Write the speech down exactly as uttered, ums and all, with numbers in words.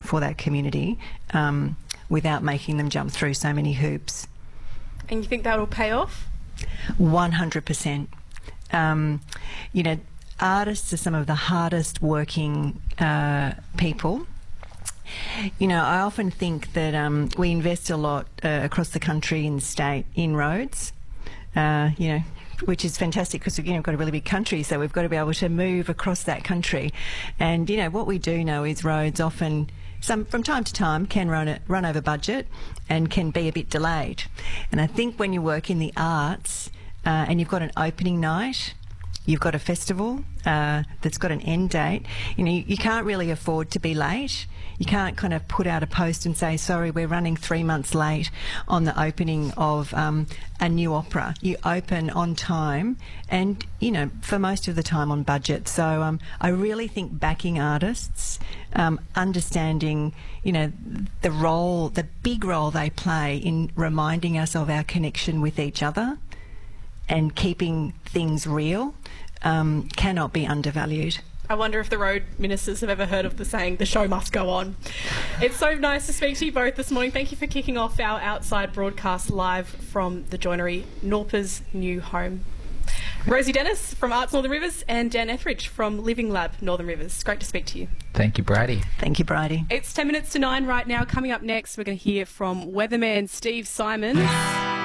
for that community um, without making them jump through so many hoops. And you think that will pay off? one hundred percent. Um, you know, artists are some of the hardest working uh, people. You know, I often think that um, we invest a lot uh, across the country and state in roads, uh, you know, which is fantastic because, you know, we've got a really big country, so we've got to be able to move across that country. And, you know, what we do know is roads often, some from time to time, can run, a, run over budget and can be a bit delayed. And I think when you work in the arts uh, and you've got an opening night, you've got a festival uh, that's got an end date, you know, you, you can't really afford to be late. You can't kind of put out a post and say, sorry, we're running three months late on the opening of um, a new opera. You open on time and, you know, for most of the time on budget. So um, I really think backing artists, um, understanding, you know, the role, the big role they play in reminding us of our connection with each other and keeping things real um, cannot be undervalued. I wonder if the road ministers have ever heard of the saying, the show must go on. It's so nice to speak to you both this morning. Thank you for kicking off our outside broadcast live from the Joinery, Norpa's new home. Rosie Dennis from Arts Northern Rivers and Dan Etheridge from Living Lab Northern Rivers. Great to speak to you. Thank you, Brady. Thank you, Brady. It's ten minutes to nine right now. Coming up next, we're going to hear from weatherman Steve Simons.